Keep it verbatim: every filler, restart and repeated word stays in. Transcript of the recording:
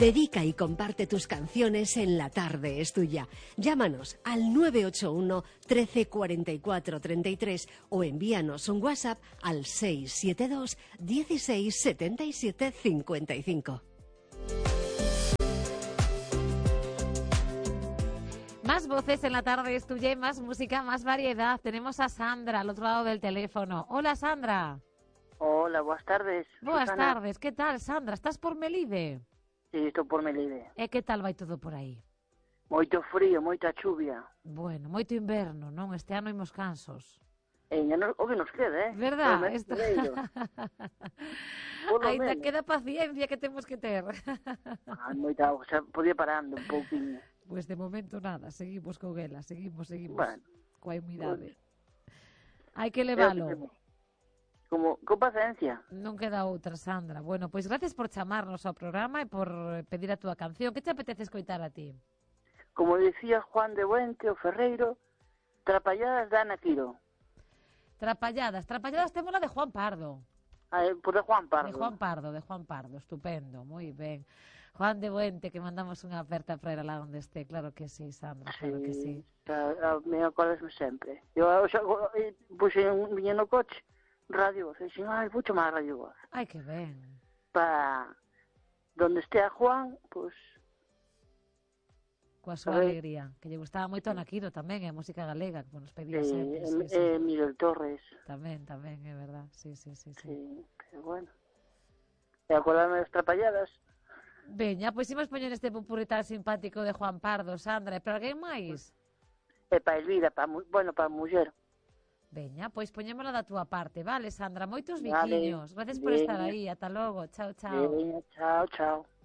Dedica y comparte tus canciones en La Tarde es Tuya. Llámanos al nueve ocho uno, trece, cuarenta y cuatro, treinta y tres o envíanos un WhatsApp al seis siete dos, dieciséis, setenta y siete, cincuenta y cinco. Más voces en La Tarde es Tuya y más música, más variedad. Tenemos a Sandra al otro lado del teléfono. Hola, Sandra. Hola, boas tardes. Boas Susana. tardes, que tal, Sandra? Estás por Melide? Sí, estou por Melide. E que tal vai todo por aí? Moito frío, moita chuvia. Bueno, moito inverno, non? Este ano imos cansos. E non, o que nos queda, eh? Verdad? Esto... Ainda queda paciencia que temos que ter. Ah, moita auga, xa podía parando un pouquinho. Pois pues de momento nada, seguimos con ela, seguimos, seguimos. Bueno, coa humidade. Pues... hai que Que levalo. Como, con paciencia. Non queda outra, Sandra. Bueno, pois gracias por chamarnos ao programa e por pedir a túa canción. Que te apetece escoitar a ti? Como decía Juan de Buente, o Ferreiro, Trapalladas da Ana Quiro. Trapalladas. Trapalladas temos la de Juan Pardo. Ah, por de Juan Pardo. De Juan Pardo, de Juan Pardo. Estupendo, moi ben. Juan de Buente, que mandamos unha aperta para ir lá onde este. Claro que sí, Sandra, claro sí, que sí. A, a, me acordasme sempre. Eu xa puxe un viño no coche, radio, e dixen, ai, vou chamar a radio. Ai, que ben. Para donde estea Juan, pois... Coa súa alegría, que lle gustaba moito a Naquiro tamén, e a música galega, que nos pedía eh, sempre. Eh, sí, sí. eh, Miguel Torres. Tamén, tamén, é verdad, sí, sí, sí. Sí, sí pero bueno. E acordarme das Trapalladas. Veña, pois imos poñer este popurrí tan simpático de Juan Pardo, Sandra, e para alguén máis? E para Elvira, para, bueno, para a muller. Veña, pois poñémola da túa parte, vale, Sandra? Moitos Vale, biquiños. Gracias por veña. estar aí. Ata logo. Chao, chao. Veña, chao, chao.